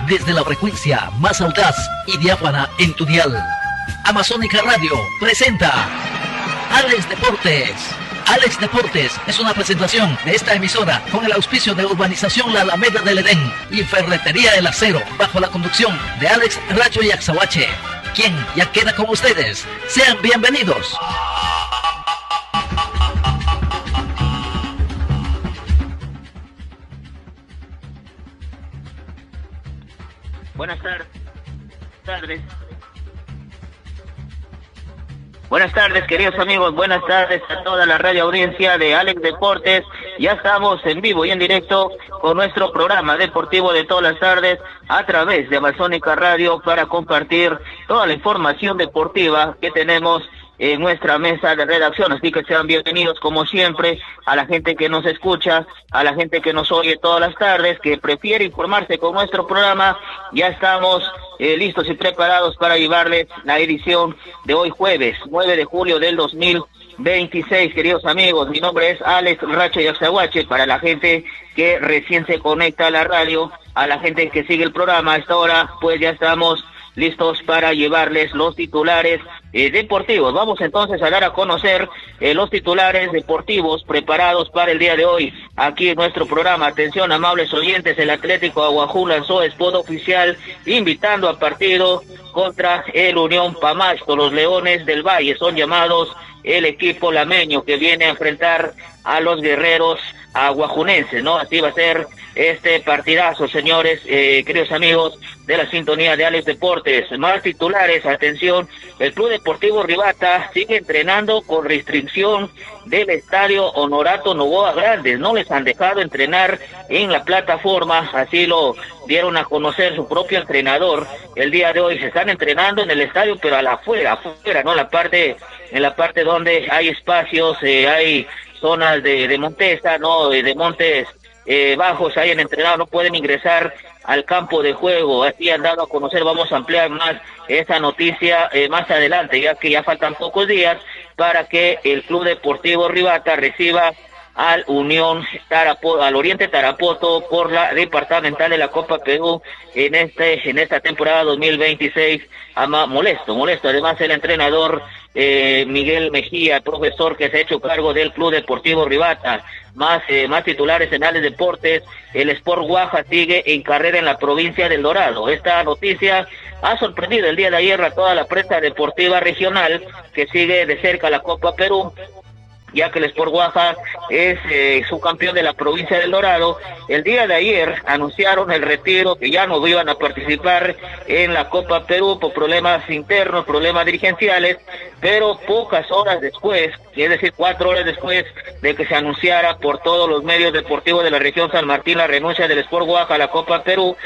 desde la frecuencia más audaz y diáfana en tu dial. Amazónica Radio presenta Alex Deportes. Alex Deportes es una presentación de esta emisora con el auspicio de Urbanización La Alameda del Edén y Ferretería El Acero, bajo la conducción de Alex Racho Yaxahuache, quien ya queda con ustedes. Sean bienvenidos. Buenas tardes. Buenas tardes, queridos amigos, buenas tardes a toda la radio audiencia de Alex Deportes. Ya estamos en vivo y en directo con nuestro programa deportivo de todas las tardes a través de Amazónica Radio para compartir toda la información deportiva que tenemos en nuestra mesa de redacción. Así que sean bienvenidos como siempre a la gente que nos escucha, a la gente que nos oye todas las tardes, que prefiere informarse con nuestro programa. Ya estamos listos y preparados para llevarles la edición de hoy jueves 9 de julio del 2026, queridos amigos. Mi nombre es Alex Racho Yaxahuache. Para la gente que recién se conecta a la radio, a la gente que sigue el programa a esta hora, pues ya estamos listos para llevarles los titulares deportivos. Vamos entonces a dar a conocer los titulares deportivos preparados para el día de hoy aquí en nuestro programa. Atención, amables oyentes, el Atlético Aguajú lanzó spot oficial invitando a partido contra el Unión Pamasto. Los Leones del Valle son llamados el equipo lameño que viene a enfrentar a los guerreros aguajunenses, ¿no? Así va a ser este partidazo, señores, queridos amigos de la sintonía de Alex Deportes. Más titulares, atención, el Club Deportivo Rivata sigue entrenando con restricción del estadio Honorato Novoa Grandes. No les han dejado entrenar en la plataforma, así lo dieron a conocer su propio entrenador. El día de hoy se están entrenando en el estadio, pero afuera, ¿no? En la parte donde hay espacios, hay zonas de Montesa, ¿no? De montes bajos, hayan entrenado, no pueden ingresar al campo de juego. Así han dado a conocer. Vamos a ampliar más esa noticia más adelante, ya que ya faltan pocos días para que el Club Deportivo Rivata reciba al al Oriente Tarapoto por la departamental de la Copa Perú en esta temporada 2026. Molesto. Además, el entrenador Miguel Mejía, profesor que se ha hecho cargo del Club Deportivo Rivata. Más titulares en Alex Deportes. El Sport Guaja sigue en carrera en la provincia del Dorado. Esta noticia ha sorprendido el día de ayer a toda la prensa deportiva regional que sigue de cerca la Copa Perú, ya que el Sport Guaja es subcampeón de la provincia del Dorado. El día de ayer anunciaron el retiro, que ya no iban a participar en la Copa Perú por problemas internos, problemas dirigenciales, pero pocas horas después, es decir, 4 horas después de que se anunciara por todos los medios deportivos de la región San Martín la renuncia del Sport Guaja a la Copa Perú,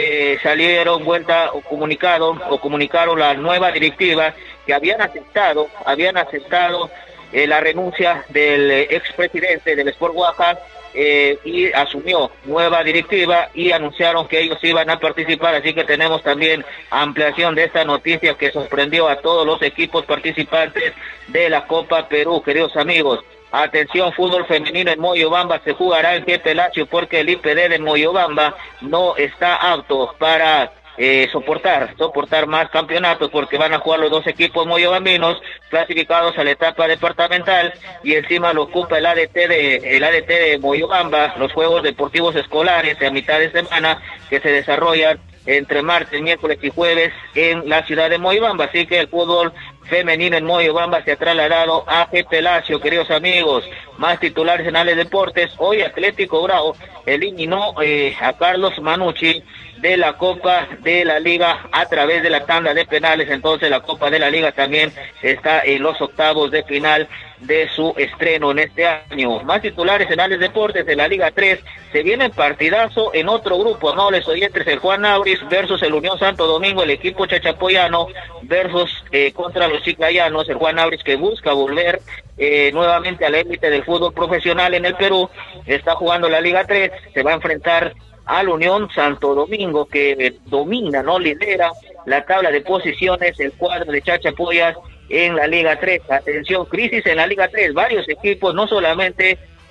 comunicaron la nueva directiva que habían aceptado la renuncia del expresidente del Sport Guaja y asumió nueva directiva y anunciaron que ellos iban a participar. Así que tenemos también ampliación de esta noticia que sorprendió a todos los equipos participantes de la Copa Perú, queridos amigos. Atención, fútbol femenino en Moyobamba se jugará en Jefe Lacio porque el IPD de Moyobamba no está apto para soportar más campeonatos, porque van a jugar los dos equipos moyobambinos clasificados a la etapa departamental, y encima lo ocupa el ADT de Moyobamba, los Juegos Deportivos Escolares a mitad de semana que se desarrollan entre martes, miércoles y jueves en la ciudad de Moyobamba. Así que el fútbol femenino en Moyobamba se ha trasladado a Jefe Lacio, queridos amigos. Más titulares en Alex Deportes. Hoy Atlético Grau eliminó a Carlos Manucci de la Copa de la Liga a través de la tanda de penales. Entonces la Copa de la Liga también está en los octavos de final de su estreno en este año. Más titulares en Alex Deportes. De la Liga 3 se viene el partidazo en otro grupo, amables oyentes, el Juan Auris versus el Unión Santo Domingo, el equipo chachapoyano versus contra los chiclayanos, el Juan Auris que busca volver nuevamente a la élite del fútbol profesional en el Perú. Está jugando la Liga 3, se va a enfrentar al Unión Santo Domingo, que domina, no lidera la tabla de posiciones, el cuadro de Chachapoyas en la Liga 3. Atención, crisis en la Liga 3, varios equipos, no solamente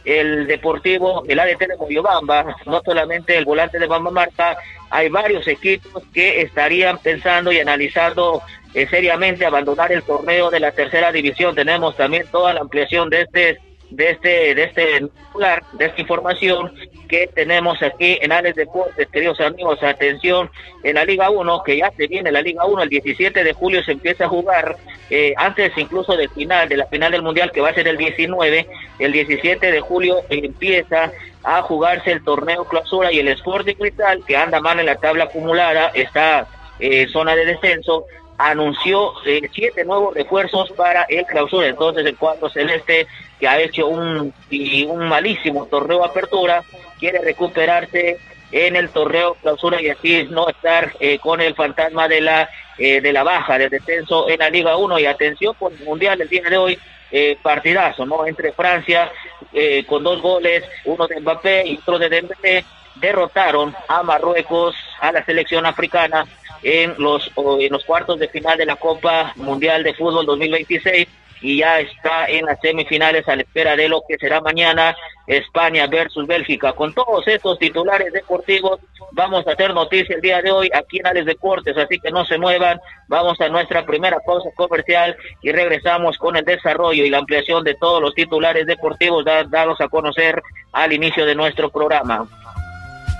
el Deportivo, el ADT de Moyobamba, no solamente el volante de Bambamarca, hay varios equipos que estarían pensando y analizando seriamente abandonar el torneo de la tercera división. Tenemos también toda la ampliación de esta información que tenemos aquí en Alex Deportes, queridos amigos. Atención, en la Liga 1, que ya se viene la Liga 1, el 17 de julio se empieza a jugar, antes incluso de la final del Mundial, que va a ser el 19, el 17 de julio empieza a jugarse el torneo clausura, y el Sporting Cristal, que anda mal en la tabla acumulada, está en zona de descenso, anunció 7 nuevos refuerzos para el clausura. Entonces el cuadro celeste, que ha hecho un malísimo torneo apertura, quiere recuperarse en el torneo clausura y así no estar con el fantasma de la baja, del descenso en la Liga 1. Y atención por el Mundial el día de hoy, partidazo, ¿no? Entre Francia, con 2 goles, uno de Mbappé y otro de Dembélé, derrotaron a Marruecos, a la selección africana, en los cuartos de final de la Copa Mundial de Fútbol 2026, y ya está en las semifinales a la espera de lo que será mañana España versus Bélgica. Con todos estos titulares deportivos vamos a hacer noticia el día de hoy aquí en Alex Deportes, así que no se muevan. Vamos a nuestra primera pausa comercial y regresamos con el desarrollo y la ampliación de todos los titulares deportivos dados a conocer al inicio de nuestro programa.